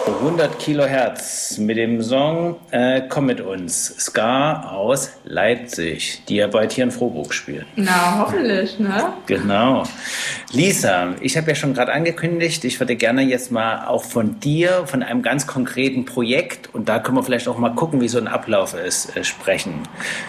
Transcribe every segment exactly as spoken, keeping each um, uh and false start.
hundert Kilohertz mit dem Song äh, Komm mit uns, Ska aus Leipzig, die ja bald hier in Frohburg spielen. Na, hoffentlich, ne? Genau. Lisa, ich habe ja schon gerade angekündigt, ich würde gerne jetzt mal auch von dir, von einem ganz konkreten Projekt, und da können wir vielleicht auch mal gucken, wie so ein Ablauf ist, äh, sprechen.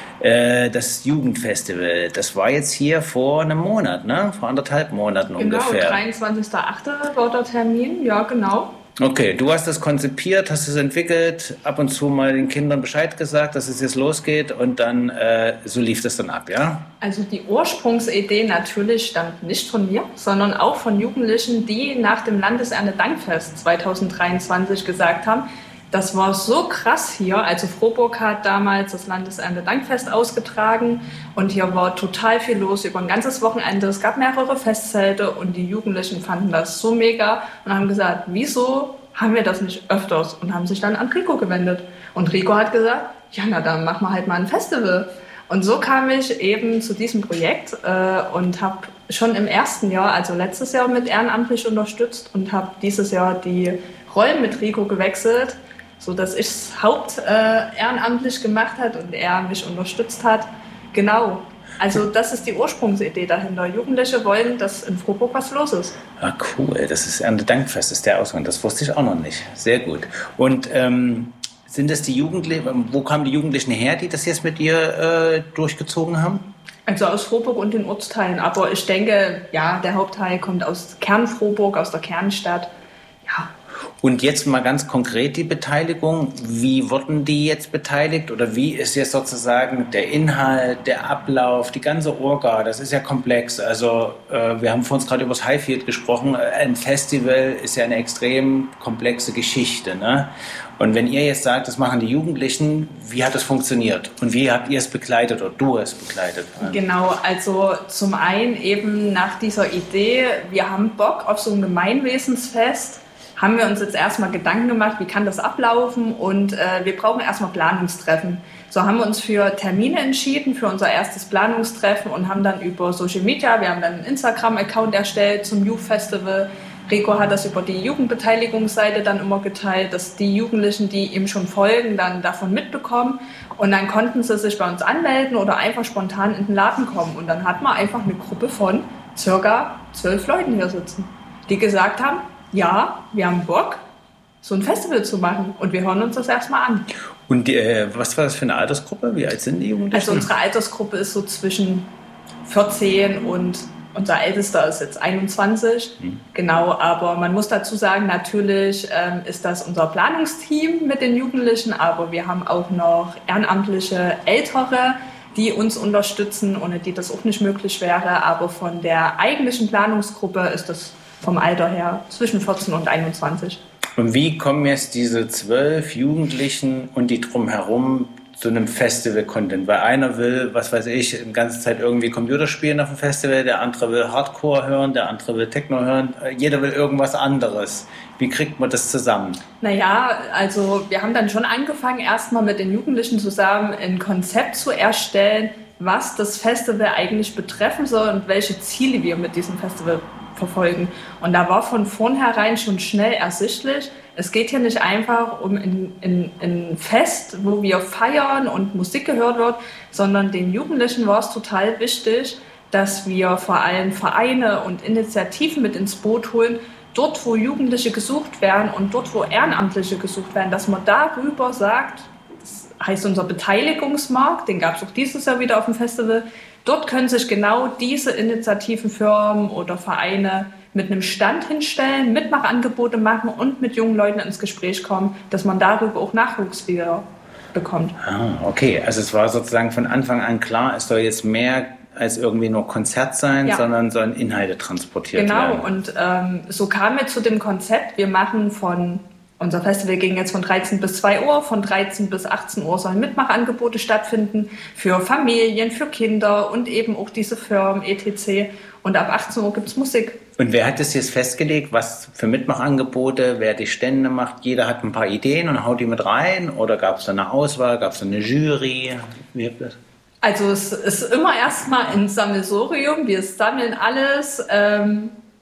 Äh, das Jugendfestival, das war jetzt hier vor einem Monat, ne? Vor anderthalb Monaten genau, ungefähr. Genau, dreiundzwanzigster achte war der Termin, ja genau. Okay, du hast das konzipiert, hast es entwickelt, ab und zu mal den Kindern Bescheid gesagt, dass es jetzt losgeht und dann, äh, so lief das dann ab, ja? Also die Ursprungsidee natürlich stammt nicht von mir, sondern auch von Jugendlichen, die nach dem Landeserntedankfest zweitausenddreiundzwanzig gesagt haben, das war so krass hier. Also Frohburg hat damals das Landeserntedankfest ausgetragen und hier war total viel los über ein ganzes Wochenende. Es gab mehrere Festzelte und die Jugendlichen fanden das so mega und haben gesagt, wieso haben wir das nicht öfters? Und haben sich dann an Rico gewendet. Und Rico hat gesagt, ja, na dann machen wir halt mal ein Festival. Und so kam ich eben zu diesem Projekt äh, und habe schon im ersten Jahr, also letztes Jahr, mit ehrenamtlich unterstützt und habe dieses Jahr die Rollen mit Rico gewechselt, so dass ich es haupt äh, ehrenamtlich gemacht hat und er mich unterstützt hat. Genau. Also das ist die Ursprungsidee dahinter. Jugendliche wollen, dass in Frohburg was los ist. Ah, cool. Das ist Erntedankfest, ist der Ausgang. Das wusste ich auch noch nicht. Sehr gut. Und ähm, sind das die Jugendlichen, wo kamen die Jugendlichen her, die das jetzt mit dir äh, durchgezogen haben? Also aus Frohburg und den Ortsteilen. Aber ich denke, ja, der Hauptteil kommt aus Kern-Frohburg, aus der Kernstadt. Ja. Und jetzt mal ganz konkret die Beteiligung. Wie wurden die jetzt beteiligt oder wie ist jetzt sozusagen der Inhalt, der Ablauf, die ganze Orga? Das ist ja komplex. Also äh, wir haben vor uns gerade über das Highfield gesprochen. Ein Festival ist ja eine extrem komplexe Geschichte, ne? Und wenn ihr jetzt sagt, das machen die Jugendlichen, wie hat das funktioniert? Und wie habt ihr es begleitet oder du es begleitet? Genau, also zum einen eben nach dieser Idee, wir haben Bock auf so ein Gemeinwesensfest, haben wir uns jetzt erstmal Gedanken gemacht, wie kann das ablaufen und äh, wir brauchen erstmal Planungstreffen. So haben wir uns für Termine entschieden, für unser erstes Planungstreffen und haben dann über Social Media, wir haben dann einen Instagram-Account erstellt zum Youth Festival. Rico hat das über die Jugendbeteiligungsseite dann immer geteilt, dass die Jugendlichen, die ihm schon folgen, dann davon mitbekommen und dann konnten sie sich bei uns anmelden oder einfach spontan in den Laden kommen und dann hat man einfach eine Gruppe von circa zwölf Leuten hier sitzen, die gesagt haben, ja, wir haben Bock, so ein Festival zu machen und wir hören uns das erstmal an. Und die, äh, was war das für eine Altersgruppe? Wie alt sind die Jugendlichen? Also unsere Altersgruppe ist so zwischen vierzehn und unser Ältester ist jetzt einundzwanzig. Hm. Genau, aber man muss dazu sagen, natürlich ähm, ist das unser Planungsteam mit den Jugendlichen, aber wir haben auch noch ehrenamtliche Ältere, die uns unterstützen, ohne die das auch nicht möglich wäre. Aber von der eigentlichen Planungsgruppe ist das vom Alter her zwischen vierzehn und einundzwanzig. Und wie kommen jetzt diese zwölf Jugendlichen und die drumherum zu einem Festival-Content? Weil einer will, was weiß ich, die ganze Zeit irgendwie Computer spielen auf dem Festival, der andere will Hardcore hören, der andere will Techno hören, jeder will irgendwas anderes. Wie kriegt man das zusammen? Naja, also wir haben dann schon angefangen, erstmal mit den Jugendlichen zusammen ein Konzept zu erstellen, was das Festival eigentlich betreffen soll und welche Ziele wir mit diesem Festival verfolgen. Und da war von vornherein schon schnell ersichtlich, es geht hier nicht einfach um ein, ein, ein Fest, wo wir feiern und Musik gehört wird, sondern den Jugendlichen war es total wichtig, dass wir vor allem Vereine und Initiativen mit ins Boot holen, dort, wo Jugendliche gesucht werden und dort, wo Ehrenamtliche gesucht werden, dass man darüber sagt, das heißt unser Beteiligungsmarkt, den gab es auch dieses Jahr wieder auf dem Festival, dort können sich genau diese Initiativen, Firmen oder Vereine mit einem Stand hinstellen, Mitmachangebote machen und mit jungen Leuten ins Gespräch kommen, dass man darüber auch Nachwuchs wieder bekommt. Ah, okay. Also es war sozusagen von Anfang an klar, es soll jetzt mehr als irgendwie nur Konzert sein, ja, sondern sollen Inhalte transportiert genau. werden. Genau, und ähm, so kamen wir zu dem Konzept, wir machen von, unser Festival ging jetzt von dreizehn bis zwei Uhr, von dreizehn bis achtzehn Uhr sollen Mitmachangebote stattfinden für Familien, für Kinder und eben auch diese Firmen et cetera. Und ab achtzehn Uhr gibt es Musik. Und wer hat das jetzt festgelegt, was für Mitmachangebote, wer die Stände macht? Jeder hat ein paar Ideen und haut die mit rein? Oder gab es da eine Auswahl, gab es da eine Jury? Wie habt ihr das? Also es ist immer erstmal ein Sammelsurium, wir sammeln alles, ähm,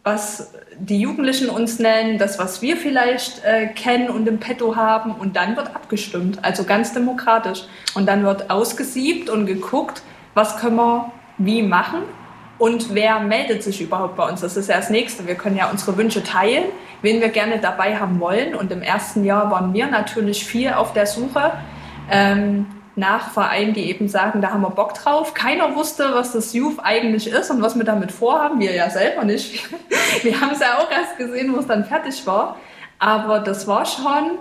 was die Jugendlichen uns nennen, das, was wir vielleicht äh, kennen und im Petto haben, und dann wird abgestimmt, also ganz demokratisch. Und dann wird ausgesiebt und geguckt, was können wir wie machen und wer meldet sich überhaupt bei uns. Das ist ja das Nächste. Wir können ja unsere Wünsche teilen, wen wir gerne dabei haben wollen. Und im ersten Jahr waren wir natürlich viel auf der Suche ähm, nach Vereinen, die eben sagen, da haben wir Bock drauf. Keiner wusste, was das Youth eigentlich ist und was wir damit vorhaben. Wir ja selber nicht. Wir haben es ja auch erst gesehen, wo es dann fertig war. Aber das war schon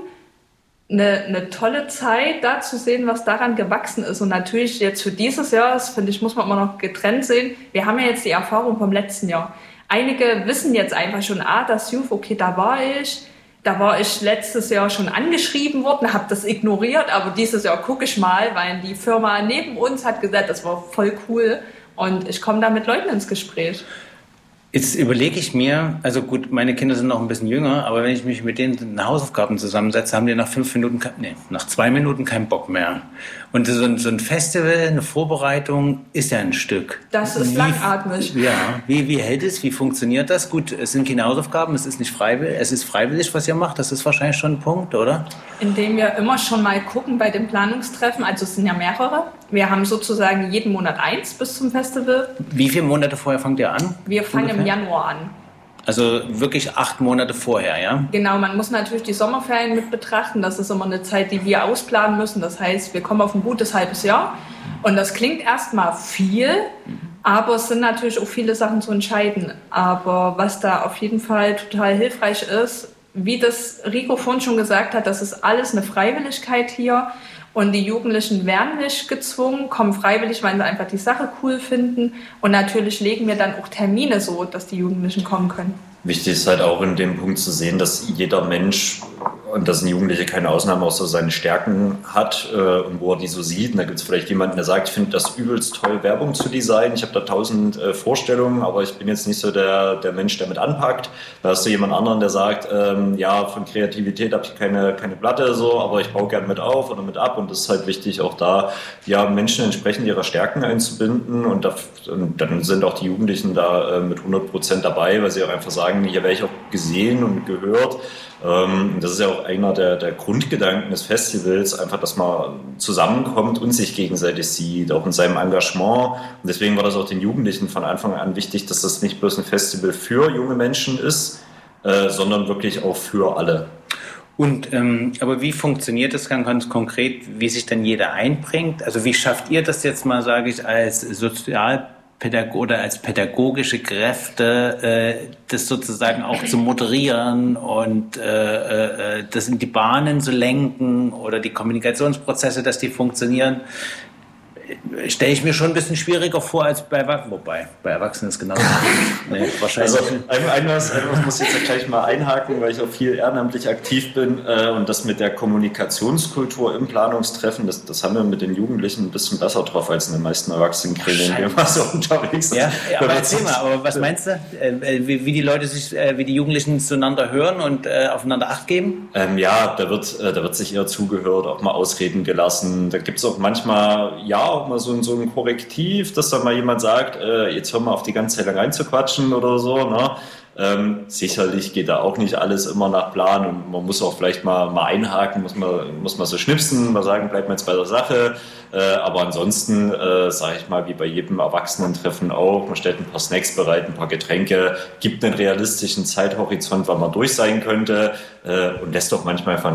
eine, eine tolle Zeit, da zu sehen, was daran gewachsen ist. Und natürlich jetzt für dieses Jahr, das finde ich, muss man immer noch getrennt sehen. Wir haben ja jetzt die Erfahrung vom letzten Jahr. Einige wissen jetzt einfach schon, ah, das Youth, okay, da war ich. Da war ich letztes Jahr schon angeschrieben worden, habe das ignoriert, aber dieses Jahr gucke ich mal, weil die Firma neben uns hat gesagt, das war voll cool und ich komme da mit Leuten ins Gespräch. Jetzt überlege ich mir, also gut, meine Kinder sind noch ein bisschen jünger, aber wenn ich mich mit denen in Hausaufgaben zusammensetze, haben die nach fünf Minuten, nee, nach zwei Minuten keinen Bock mehr. Und so ein, so ein Festival, eine Vorbereitung ist ja ein Stück. Das ist wie, langatmig. Ja, wie, wie hält es, wie funktioniert das? Gut, es sind keine Hausaufgaben, es ist nicht freiwillig, es ist freiwillig, was ihr macht, das ist wahrscheinlich schon ein Punkt, oder? Indem wir immer schon mal gucken bei den Planungstreffen, also es sind ja mehrere. Wir haben sozusagen jeden Monat eins bis zum Festival. Wie viele Monate vorher fangt ihr an? Wir fangen ungefähr im Januar an. Also wirklich acht Monate vorher, ja? Genau, man muss natürlich die Sommerferien mit betrachten. Das ist immer eine Zeit, die wir ausplanen müssen. Das heißt, wir kommen auf ein gutes halbes Jahr. Und das klingt erstmal viel, aber es sind natürlich auch viele Sachen zu entscheiden. Aber was da auf jeden Fall total hilfreich ist, wie das Rico vorhin schon gesagt hat, das ist alles eine Freiwilligkeit hier. Und die Jugendlichen werden nicht gezwungen, kommen freiwillig, weil sie einfach die Sache cool finden. Und natürlich legen wir dann auch Termine so, dass die Jugendlichen kommen können. Wichtig ist halt auch in dem Punkt zu sehen, dass jeder Mensch, und das sind Jugendliche keine Ausnahme, auch so seine Stärken hat äh, und wo er die so sieht. Und da gibt es vielleicht jemanden, der sagt, ich finde das übelst toll, Werbung zu designen. Ich habe da tausend äh, Vorstellungen, aber ich bin jetzt nicht so der, der Mensch, der mit anpackt. Da hast du jemand anderen, der sagt, ähm, ja, von Kreativität habe ich keine, keine Platte, so, aber ich baue gern mit auf oder mit ab. Und das ist halt wichtig, auch da ja, Menschen entsprechend ihrer Stärken einzubinden. Und, da, und dann sind auch die Jugendlichen da äh, mit hundert Prozent dabei, weil sie auch einfach sagen, hier werde ich auch gesehen und gehört. Ähm, das ist ja auch einer der, der Grundgedanken des Festivals, einfach, dass man zusammenkommt und sich gegenseitig sieht, auch in seinem Engagement. Und deswegen war das auch den Jugendlichen von Anfang an wichtig, dass das nicht bloß ein Festival für junge Menschen ist, äh, sondern wirklich auch für alle. Und ähm, aber wie funktioniert das ganz, ganz konkret, wie sich dann jeder einbringt? Also wie schafft ihr das jetzt mal, sage ich, als Sozialpädagoge oder als pädagogische Kräfte, äh, das sozusagen auch zu moderieren und äh, äh, das in die Bahnen zu lenken oder die Kommunikationsprozesse, dass die funktionieren? Stelle ich mir schon ein bisschen schwieriger vor als bei Erwachsenen. Wobei, bei Erwachsenen ist genau nee, wahrscheinlich. Also einmal muss ich jetzt gleich mal einhaken, weil ich auch viel ehrenamtlich aktiv bin äh, und das mit der Kommunikationskultur im Planungstreffen, das, das haben wir mit den Jugendlichen ein bisschen besser drauf als in den meisten Erwachsenengremien, die immer so unterwegs sind. Ja, ja, aber erzähl mal, aber was meinst du, äh, wie, wie die Leute sich, äh, wie die Jugendlichen zueinander hören und äh, aufeinander Acht geben? Ähm, ja, da wird, äh, da wird sich eher zugehört, auch mal ausreden gelassen. Da gibt es auch manchmal, ja, auch mal so ein, so ein Korrektiv, dass dann mal jemand sagt, äh, jetzt hör mal auf die ganze Zeit lang reinzuquatschen oder so, ne? Ähm, sicherlich geht da auch nicht alles immer nach Plan und man muss auch vielleicht mal, mal einhaken, muss man, muss man so schnipsen, mal sagen, bleibt man jetzt bei der Sache. Äh, aber ansonsten, äh, sage ich mal, wie bei jedem Erwachsenentreffen auch, man stellt ein paar Snacks bereit, ein paar Getränke, gibt einen realistischen Zeithorizont, wann man durch sein könnte äh, und lässt doch manchmal einfach